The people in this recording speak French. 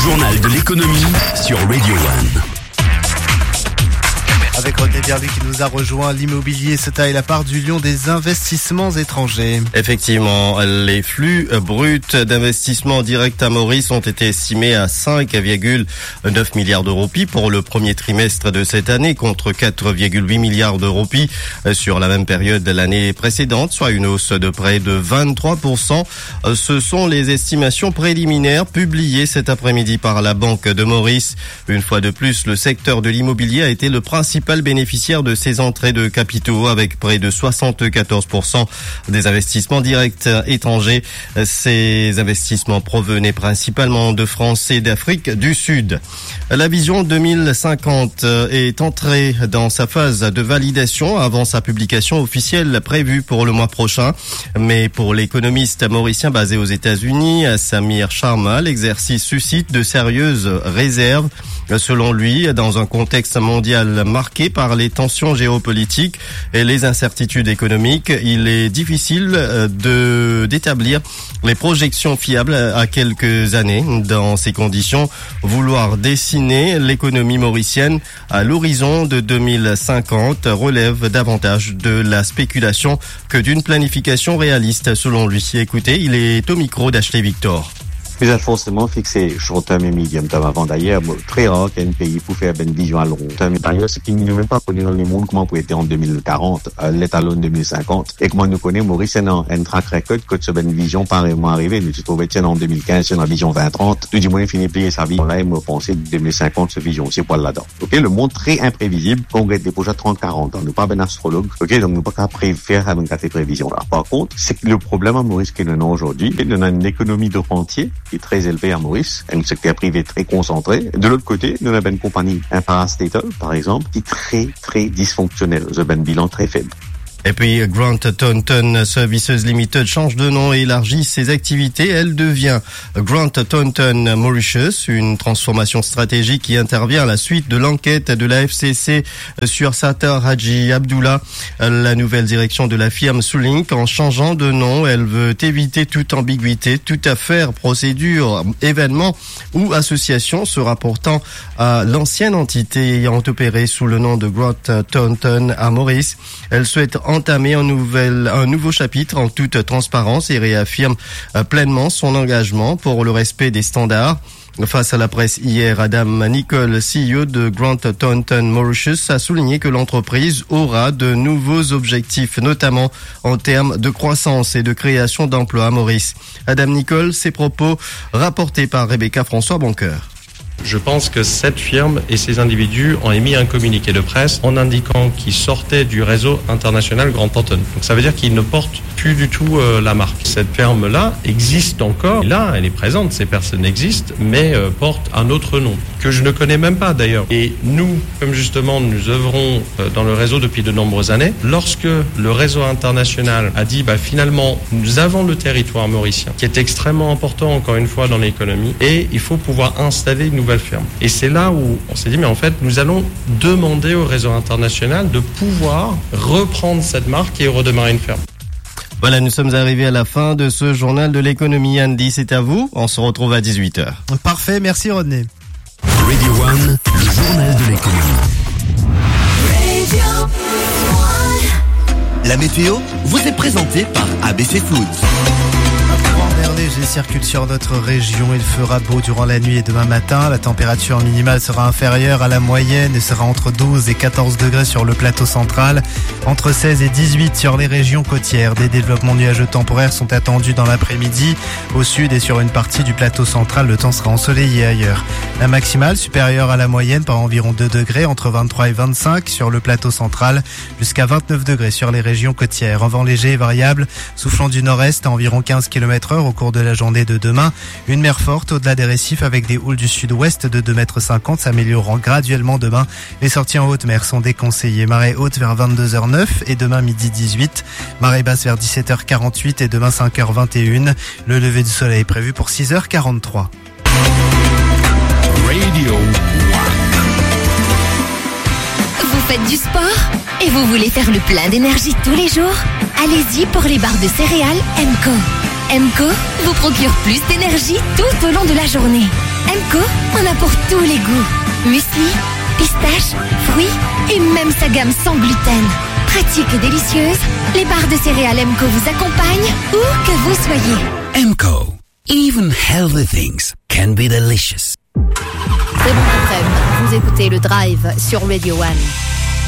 journal de l'économie sur Radio One. Avec René Berlu qui nous a rejoint, l'immobilier se taille la part du lion des investissements étrangers. Effectivement, les flux bruts d'investissement direct à Maurice ont été estimés à 5,9 milliards de roupies pour le premier trimestre de cette année contre 4,8 milliards de roupies sur la même période de l'année précédente, soit une hausse de près de 23%. Ce sont les estimations préliminaires publiées cet après-midi par la Banque de Maurice. Une fois de plus, le secteur de l'immobilier a été le principal bénéficiaire de ces entrées de capitaux avec près de 74% des investissements directs étrangers. Ces investissements provenaient principalement de France et d'Afrique du Sud. La vision 2050 est entrée dans sa phase de validation avant sa publication officielle prévue pour le mois prochain. Mais pour l'économiste mauricien basé aux États-Unis, Samir Sharma, l'exercice suscite de sérieuses réserves. Selon lui, dans un contexte mondial marqué par les tensions géopolitiques et les incertitudes économiques, il est difficile d'établir les projections fiables à quelques années. Dans ces conditions, vouloir dessiner l'économie mauricienne à l'horizon de 2050 relève davantage de la spéculation que d'une planification réaliste, selon lui. Écoutez, il est au micro d'Ashley Victor. Vous êtes forcément fixé short term et medium term avant. D'ailleurs, très rare qu'un pays pour faire une vision à long terme. D'ailleurs, ce qui ne même pas connu dans le monde, comment pour être en 2040, l'étalon 2050. Et comment nous connaissons, Maurice, un track record que ce une vision pas vraiment arrivé. Nous se trouvons en 2015, c'est la vision 2030. Tout du moins, fini plier sa vie. Là, il m'a pensé 2050, ce vision, c'est pas là-dedans. Ok, le monde très imprévisible, qu'on regarde des projets 30-40 ans. Nous pas ben astrologue. Ok, donc nous pas qu'à faire avec ces prévisions-là. Par contre, c'est que le problème à Maurice qu'il en a aujourd'hui, il a une économie de rentier qui est très élevé à Maurice, un secteur privé très concentré. De l'autre côté, nous avons une compagnie, un parastatal, par exemple, qui est très dysfonctionnelle. Nous avons un bilan très faible. Et puis Grant Thornton Services Limited change de nom et élargit ses activités. Elle devient Grant Thornton Mauritius, une transformation stratégique qui intervient à la suite de l'enquête de la FCC sur Sattar Haji Abdullah. La nouvelle direction de la firme souligne qu'en changeant de nom, elle veut éviter toute ambiguïté, toute affaire, procédure, événement ou association se rapportant à l'ancienne entité ayant opéré sous le nom de Grant Thornton à Maurice. Elle souhaite entamer un nouveau chapitre en toute transparence et réaffirme pleinement son engagement pour le respect des standards. Face à la presse hier, Adam Nicol, CEO de Grant Thornton Mauritius, a souligné que l'entreprise aura de nouveaux objectifs, notamment en termes de croissance et de création d'emplois à Maurice. Adam Nicol, ses propos rapportés par Rebecca François Boncoeur. Je pense que cette firme et ces individus ont émis un communiqué de presse en indiquant qu'ils sortaient du réseau international Grant Thornton. Donc ça veut dire qu'ils ne portent plus du tout la marque. Cette firme-là existe encore. Là, elle est présente, ces personnes existent, mais portent un autre nom, que je ne connais même pas d'ailleurs. Et nous, comme justement nous œuvrons dans le réseau depuis de nombreuses années, lorsque le réseau international a dit finalement nous avons le territoire mauricien, qui est extrêmement important encore une fois dans l'économie, et il faut pouvoir installer une nouvelle firme. Et c'est là où on s'est dit, mais en fait, nous allons demander au réseau international de pouvoir reprendre cette marque et redémarrer une ferme. Voilà, nous sommes arrivés à la fin de ce journal de l'économie. Andy, c'est à vous. On se retrouve à 18h. Parfait, merci Rodney. Radio One, le journal de l'économie. La météo vous est présentée par ABC Foods. Air léger circule sur notre région. Il fera beau durant la nuit et demain matin. La température minimale sera inférieure à la moyenne et sera entre 12 et 14 degrés sur le plateau central, entre 16 et 18 sur les régions côtières. Des développements nuageux temporaires sont attendus dans l'après-midi. Au sud et sur une partie du plateau central, le temps sera ensoleillé ailleurs. La maximale supérieure à la moyenne par environ 2 degrés, entre 23 et 25 sur le plateau central, jusqu'à 29 degrés sur les régions côtières. Un vent léger et variable soufflant du nord-est à environ 15 km/h au cours de la journée de demain. Une mer forte au-delà des récifs avec des houles du sud-ouest de 2,50 m s'améliorant graduellement demain. Les sorties en haute mer sont déconseillées. Marée haute vers 22h09 et demain midi 18. Marée basse vers 17h48 et demain 5h21. Le lever du soleil est prévu pour 6h43. Radio One. Vous faites du sport et vous voulez faire le plein d'énergie tous les jours? Allez-y pour les barres de céréales MCO. MCO vous procure plus d'énergie tout au long de la journée. MCO en a pour tous les goûts. Muesli, pistache, fruits et même sa gamme sans gluten. Pratique et délicieuse, les barres de céréales MCO vous accompagnent où que vous soyez. MCO. Even healthy things can be delicious. Très bon après-midi. Vous écoutez le Drive sur Radio One.